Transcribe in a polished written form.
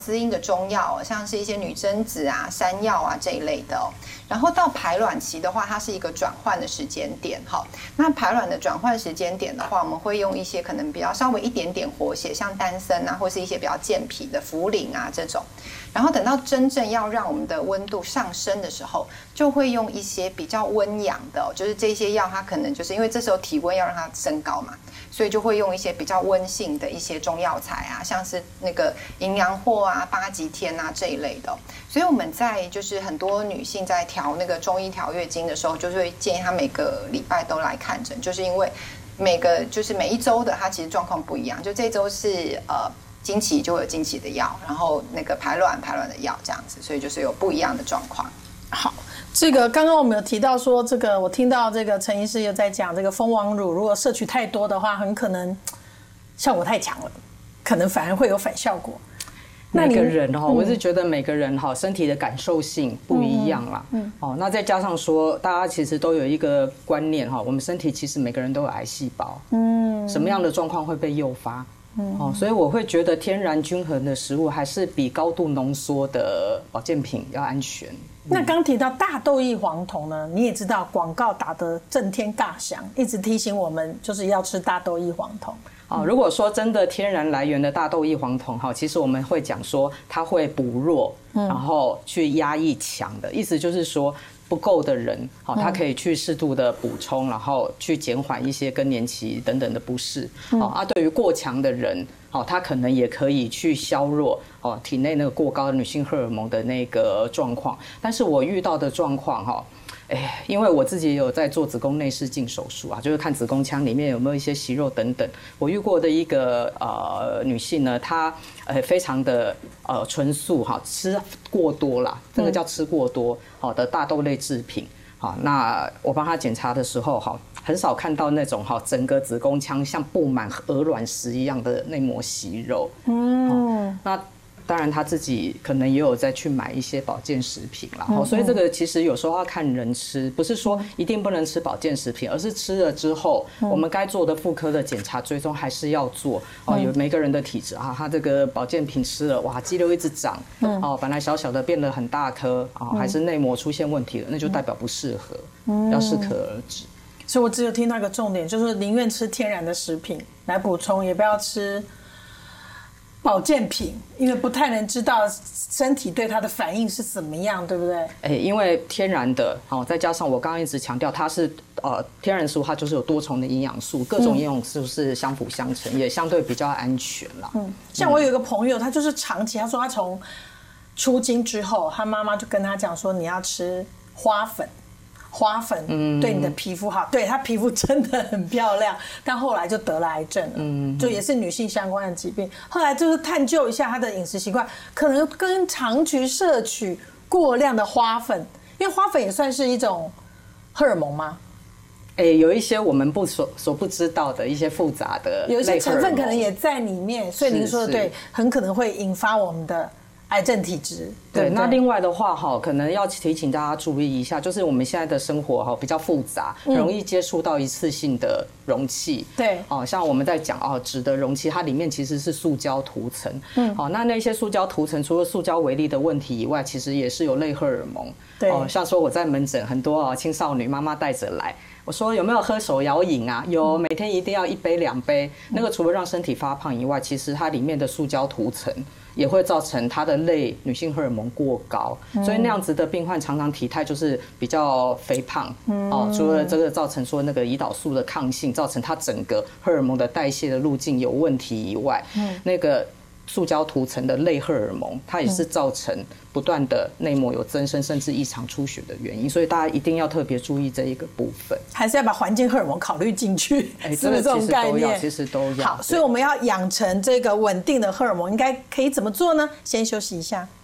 滋阴的中药，像是一些女贞子啊、山药啊这一类的哦。然后到排卵期的话，它是一个转换的时间点哈。那排卵的转换时间点的话，我们会用一些可能比较稍微一点点活血，像丹参啊，或是一些比较健脾的茯苓啊这种。然后等到真正要让我们的温度上升的时候，就会用一些比较温阳的哦，就是这些药它可能就是因为这时候体温要让它升高嘛。所以就会用一些比较温性的一些中药材啊，像是那个营养货啊、八极天啊这一类的。所以我们在就是很多女性在调那个中医调月经的时候，就是会建议她每个礼拜都来看诊，就是因为每一周的她其实状况不一样，就这周是经期就会有经期的药，然后那个排卵的药这样子，所以就是有不一样的状况。 好。这个刚刚我们有提到说，这个我听到这个陈医师又在讲，这个蜂王乳如果摄取太多的话，很可能效果太强了，可能反而会有反效果。 每个人我是觉得每个人身体的感受性不一样啦。那再加上说，大家其实都有一个观念我们身体其实每个人都有癌细胞，什么样的状况会被诱发？所以我会觉得天然均衡的食物还是比高度浓缩的保健品要安全。 那刚提到大豆异黄酮呢，你也知道广告打得震天尬响，一直提醒我们就是要吃大豆异黄酮。 如果说真的天然来源的大豆异黄酮其实我们会讲说它会补弱，然后去压抑强的意思，就是说不够的人他可以去适度的补充，然后去减缓一些更年期等等的不适。对于过强的人他可能也可以去削弱体内那个过高的女性荷尔蒙的那个状况。但是我遇到的状况因为我自己也有在做子宫内视镜手术就是看子宫腔里面有没有一些息肉等等。我遇过的一个女性呢，她非常的纯素吃过多啦，这个叫吃过多的大豆类制品。那我帮她检查的时候很少看到那种整个子宫腔像布满鹅卵石一样的内膜息肉。那当然他自己可能也有再去买一些保健食品啦，所以这个其实有时候要看人吃，不是说一定不能吃保健食品，而是吃了之后我们该做的妇科的检查追踪还是要做。有每个人的体质他这个保健品吃了哇肌肉一直长，本来小小的变得很大颗还是内膜出现问题了，那就代表不适合，要适可而止。 所以我只有听到一个重点，就是宁愿吃天然的食品来补充，也不要吃保健品，因为不太能知道身体对它的反应是怎么样，对不对？ 因为天然的再加上我刚刚一直强调它是天然食物，它就是有多重的营养素，各种营养素是相辅相成，也相对比较安全啦。 像我有一个朋友，他就是长期，他说他从出经之后，他妈妈就跟他讲说，你要吃花粉对你的皮肤好，对，她皮肤真的很漂亮，但后来就得了癌症了，就也是女性相关的疾病。后来就是探究一下她的饮食习惯，可能跟长期摄取过量的花粉，因为花粉也算是一种荷尔蒙吗？ 有一些我们所不知道的一些复杂的类荷尔蒙，有一些成分可能也在里面，所以您说的对，很可能会引发我们的癌症体质。 对，那另外的话可能要提醒大家注意一下，就是我们现在的生活比较复杂，容易接触到一次性的容器。 对， 像我们在讲纸的容器，它里面其实是塑胶涂层。那些塑胶涂层除了塑胶微粒的问题以外，其实也是有类荷尔蒙。 对， 像说我在门诊很多青少女妈妈带着来，我说有没有喝手摇饮啊？有，每天一定要1杯2杯。那个除了让身体发胖以外，其实它里面的塑胶涂层也会造成它的类女性荷尔蒙过高，所以那样子的病患常常体态就是比较肥胖。除了这个造成说那个胰岛素的抗性，造成它整个荷尔蒙的代谢的路径有问题以外，那个塑胶涂层的类荷尔蒙，它也是造成不断的内膜有增生甚至异常出血的原因，所以大家一定要特别注意这一个部分， 还是要把环境荷尔蒙考虑进去，是不是这种概念？ 其实都要。 好，所以我们要养成这个稳定的荷尔蒙，应该可以怎么做呢？先休息一下。